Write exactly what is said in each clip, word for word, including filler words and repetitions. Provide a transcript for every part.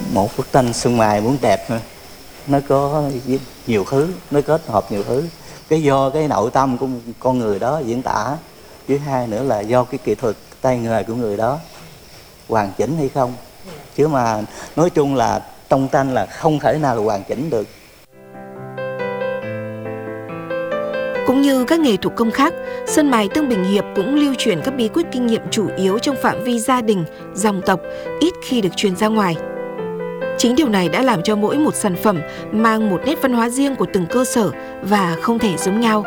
Một bức tranh sơn mài muốn đẹp nữa, nó có nhiều thứ, nó kết hợp nhiều thứ. Cái do cái nội tâm của con người đó diễn tả, thứ hai nữa là do cái kỹ thuật tay nghề của người đó hoàn chỉnh hay không. Chứ mà nói chung là trong tranh là không thể nào hoàn chỉnh được. Cũng như các nghề thủ công khác, sơn mài Tương Bình Hiệp cũng lưu truyền các bí quyết kinh nghiệm chủ yếu trong phạm vi gia đình, dòng tộc, ít khi được truyền ra ngoài. Chính điều này đã làm cho mỗi một sản phẩm mang một nét văn hóa riêng của từng cơ sở và không thể giống nhau.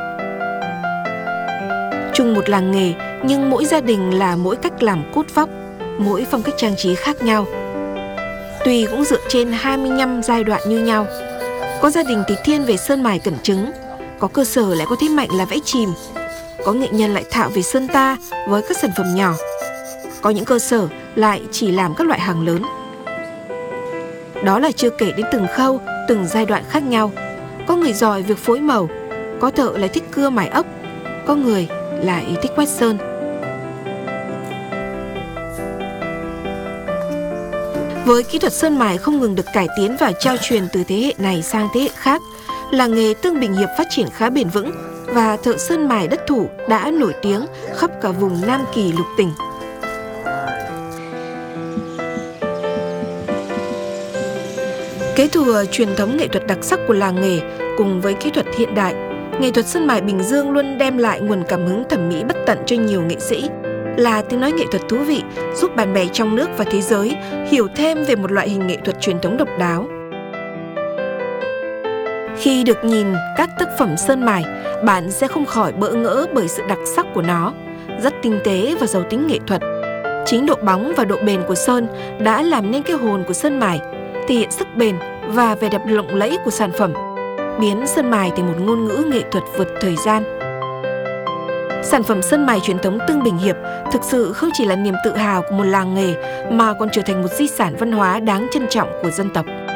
Chung một làng nghề, nhưng mỗi gia đình là mỗi cách làm cốt vóc, mỗi phong cách trang trí khác nhau. Tuy cũng dựa trên hai mươi lăm giai đoạn như nhau. Có gia đình thì thiên về sơn mài cẩn trứng, có cơ sở lại có thế mạnh là vẽ chìm, có nghệ nhân lại thạo về sơn ta với các sản phẩm nhỏ, có những cơ sở lại chỉ làm các loại hàng lớn. Đó là chưa kể đến từng khâu, từng giai đoạn khác nhau. Có người giỏi việc phối màu, có thợ lại thích cưa mài ốc, có người lại thích quét sơn. Với kỹ thuật sơn mài không ngừng được cải tiến và trao truyền từ thế hệ này sang thế hệ khác, làng nghề Tương Bình Hiệp phát triển khá bền vững và thợ sơn mài đất thủ đã nổi tiếng khắp cả vùng Nam Kỳ lục tỉnh. Kế thừa truyền thống nghệ thuật đặc sắc của làng nghề cùng với kỹ thuật hiện đại, nghệ thuật sơn mài Bình Dương luôn đem lại nguồn cảm hứng thẩm mỹ bất tận cho nhiều nghệ sĩ, là tiếng nói nghệ thuật thú vị giúp bạn bè trong nước và thế giới hiểu thêm về một loại hình nghệ thuật truyền thống độc đáo. Khi được nhìn các tác phẩm sơn mài, bạn sẽ không khỏi bỡ ngỡ bởi sự đặc sắc của nó, rất tinh tế và giàu tính nghệ thuật. Chính độ bóng và độ bền của sơn đã làm nên cái hồn của sơn mài, thể hiện sức bền và vẻ đẹp lộng lẫy của sản phẩm, biến sơn mài thành một ngôn ngữ nghệ thuật vượt thời gian. Sản phẩm sơn mài truyền thống Tương Bình Hiệp thực sự không chỉ là niềm tự hào của một làng nghề mà còn trở thành một di sản văn hóa đáng trân trọng của dân tộc.